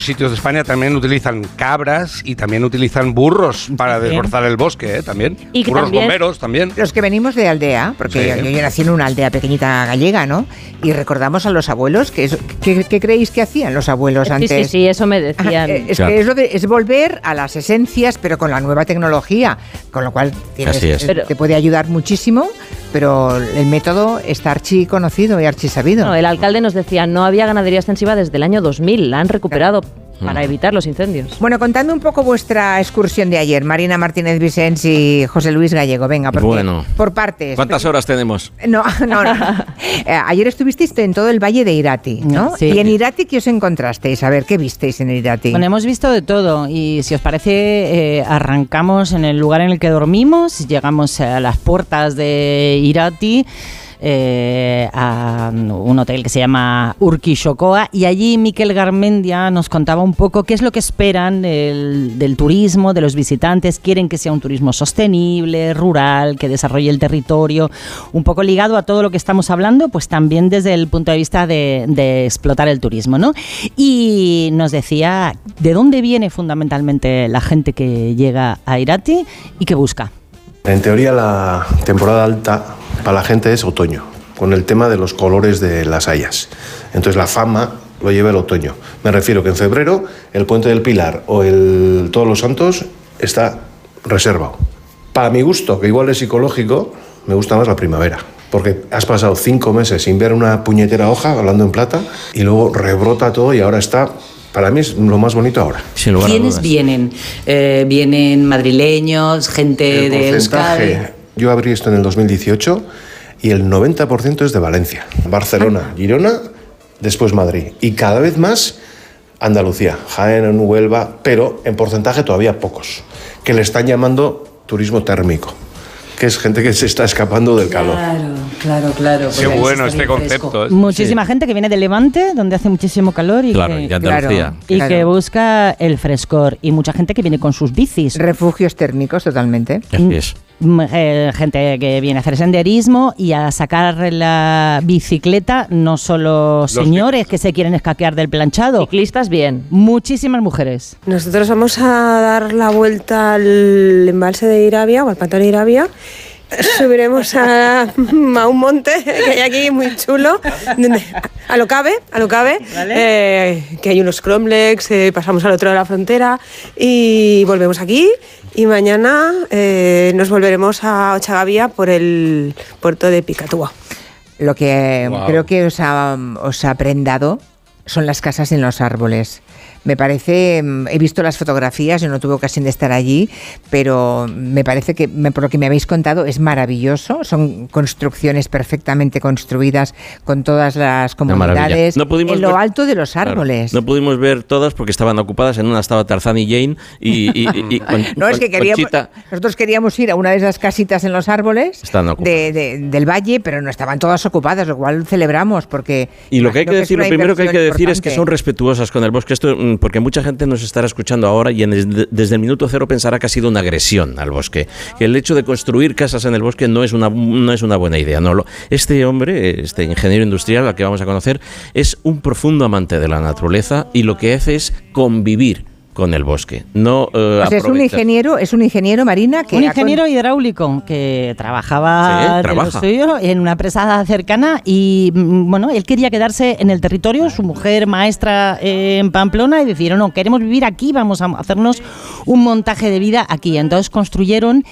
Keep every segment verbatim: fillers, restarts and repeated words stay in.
sitios de España también utilizan cabras y también utilizan burros para desbrozar el bosque, ¿eh? También. Y que burros también, bomberos también. Los que venimos de aldea, porque sí. yo, yo nací en una aldea pequeñita gallega, ¿no? Y recordamos a los abuelos, que es, ¿qué, qué creéis que hacían los abuelos sí, antes? Sí, sí, eso me decían. Ah, es claro. que eso de, es volver a las esencias, pero con la nueva tecnología, con lo cual tienes, Así es. te puede ayudar muchísimo, pero el método está archiconocido y archisabido. No, el alcalde nos decía, no había ganadería extensiva desde el año dos mil, la han recuperado para evitar los incendios. Bueno, contadme un poco vuestra excursión de ayer, Marina Martínez Vicens y José Luis Gallego. Venga, porque, bueno, por partes. ¿Cuántas horas tenemos? No, no, no. eh, ayer estuvisteis en todo el Valle de Irati, ¿no? Sí. Y en Irati, ¿qué os encontrasteis? A ver, ¿qué visteis en Irati? Bueno, hemos visto de todo y si os parece, eh, arrancamos en el lugar en el que dormimos, llegamos a las puertas de Irati, Eh, a un hotel que se llama Urquijocoa, y allí Miquel Garmendia nos contaba un poco qué es lo que esperan del, del turismo, de los visitantes. Quieren que sea un turismo sostenible, rural, que desarrolle el territorio, un poco ligado a todo lo que estamos hablando, pues también desde el punto de vista de, de explotar el turismo, ¿no? Y nos decía de dónde viene fundamentalmente la gente que llega a Irati y qué busca. En teoría la temporada alta para la gente es otoño, con el tema de los colores de las hayas. Entonces la fama lo lleva el otoño. Me refiero que en febrero el Puente del Pilar o el Todos los Santos está reservado. Para mi gusto, que igual es psicológico, me gusta más la primavera. Porque has pasado cinco meses sin ver una puñetera hoja, hablando en plata, y luego rebrota todo y ahora está... Para mí es lo más bonito ahora. Sin lugar a ¿Quiénes dudas. vienen? Eh, ¿Vienen madrileños, gente El de Euskadi? Yo abrí esto en el dos mil dieciocho y el noventa por ciento es de Valencia, Barcelona, Girona, después Madrid. Y cada vez más Andalucía, Jaén, Huelva, pero en porcentaje todavía pocos, que le están llamando turismo térmico, que es gente que se está escapando del calor. Claro, claro, claro. Qué bueno este concepto. Muchísima sí. gente que viene de Levante, donde hace muchísimo calor y, claro, que, y, Andalucía. Claro, y claro. que busca el frescor. Y mucha gente que viene con sus bicis. Refugios térmicos, totalmente. Así es. Eh, gente que viene a hacer senderismo y a sacar la bicicleta, no solo Los señores que se quieren escaquear del planchado. Ciclistas, bien. Muchísimas mujeres. Nosotros vamos a dar la vuelta al embalse de Irabia o al pantano de Irabia. Subiremos a, a un monte que hay aquí muy chulo, donde, a lo cabe, a lo cabe, ¿vale? eh, que hay unos cromlex, eh, pasamos al otro lado de la frontera y volvemos aquí. Y mañana eh, nos volveremos a Ochagavía por el puerto de Picatúa. Lo que Wow. creo que os ha, os ha prendado son las casas en los árboles. Me parece, he visto las fotografías, yo no tuve ocasión de estar allí, pero me parece que, por lo que me habéis contado, es maravilloso. Son construcciones perfectamente construidas con todas las comodidades No pudimos en lo ver, alto de los árboles. Claro, no pudimos ver todas porque estaban ocupadas. En una estaba Tarzán y Jane y, y, y, y con, No, es que queríamos, Conchita. nosotros queríamos ir a una de esas casitas en los árboles de, de, del valle, pero no estaban todas ocupadas, lo cual celebramos porque... Y lo que hay que decir, que lo primero que hay que decir importante. es que son respetuosas con el bosque. Esto, porque mucha gente nos estará escuchando ahora y en, desde el minuto cero pensará que ha sido una agresión al bosque. Que el hecho de construir casas en el bosque no es una, no es una buena idea. No, lo, este hombre, este ingeniero industrial al que vamos a conocer, es un profundo amante de la naturaleza y lo que hace es convivir con el bosque. No, uh, o sea, es un ingeniero, es un ingeniero Marina que un ingeniero con... hidráulico que trabajaba sí, de trabaja. lo suyo en una empresa cercana y bueno, él quería quedarse en el territorio, su mujer maestra en Pamplona, y decidieron, no, queremos vivir aquí, vamos a hacernos un montaje de vida aquí. Entonces construyeron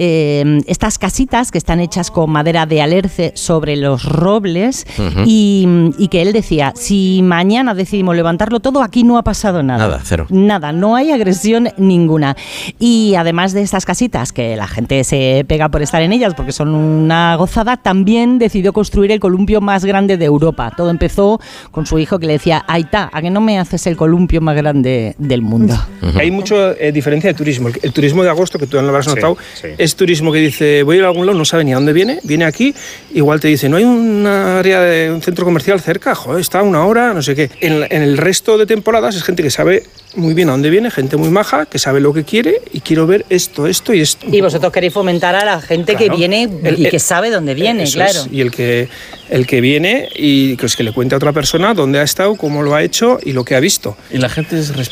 eh, estas casitas que están hechas con madera de alerce sobre los robles. Uh-huh. y, y que él decía, si mañana decidimos levantarlo todo, aquí no ha pasado nada. Nada, cero. Nada. No hay agresión ninguna. Y además de estas casitas, que la gente se pega por estar en ellas porque son una gozada, también decidió construir el columpio más grande de Europa. Todo empezó con su hijo que le decía, Aita, ¿a que no me haces el columpio más grande del mundo? Uh-huh. Hay mucha eh, diferencia de turismo. El, el turismo de agosto, que tú no lo habrás notado, sí, sí. es turismo que dice, voy a ir a algún lado, no sabe ni a dónde viene, viene aquí, igual te dice, no hay una área de un centro comercial cerca, joder, está a una hora, no sé qué. En, en el resto de temporadas es gente que sabe muy bien a dónde dónde viene, gente muy maja, que sabe lo que quiere y quiero ver esto, esto y esto. Y vosotros queréis fomentar a la gente Claro. que viene El- y el- que sabe dónde viene, Eso claro. es. Y el que, el que viene y pues, que le cuente a otra persona dónde ha estado, cómo lo ha hecho y lo que ha visto. Y la gente es